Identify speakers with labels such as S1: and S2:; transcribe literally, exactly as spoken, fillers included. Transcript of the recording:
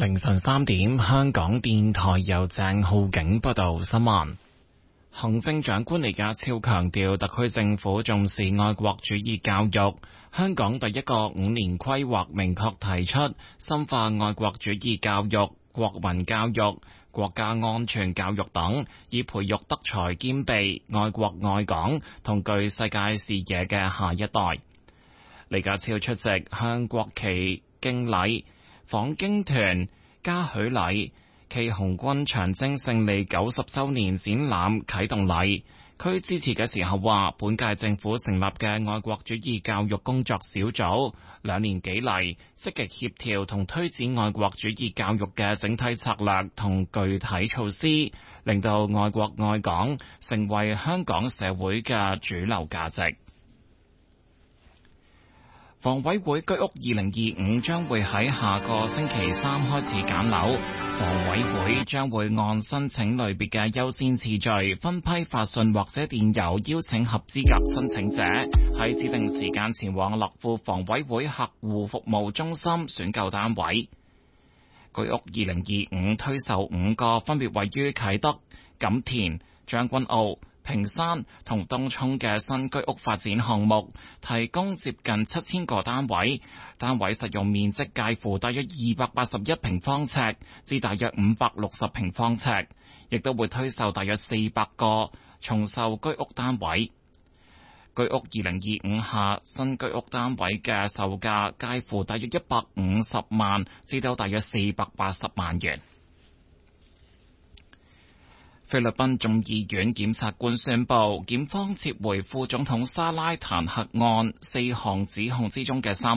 S1: 凌晨三點，香港電台由鄭浩景報道新聞。行政長官李家超強調，特區政府重視愛國主義教育。香港第一個五年規劃明確提出，深化愛國主義教育、國民教育、國家安全教育等，以培育德才兼備、愛國愛港同具世界視野嘅下一代。李家超出席向國旗敬禮、訪京團嘉許禮暨紅軍長征勝利九十周年展覽啟動禮，佢致辭嘅時候話，本屆政府成立嘅愛國主義教育工作小組兩年幾嚟，積極協調同推展愛國主義教育嘅整體策略同具體措施，令到愛國愛港成為香港社會嘅主流價值。房委會居屋二零二五將會喺下個星期三開始揀樓，房委會將會按申請類別嘅優先次序分批發信或者電郵邀請合資格申請者喺指定時間前往樂富房委會客戶服務中心選購單位。居屋二零二五推售五個分別位於啟德、錦田、將軍澳、屏山同東涌嘅新居屋發展項目，提供接近七千個單位，單位實用面積介乎大約二百八十一平方尺至大約五百六十平方尺，亦都會推售大約四百個重售居屋單位。居屋二零二五下新居屋單位嘅售價介乎大約一百五十萬至到大約四百八十萬元。菲律賓眾議院檢察官宣布，檢方撤回副總統沙拉彈劾案四項指控之中嘅三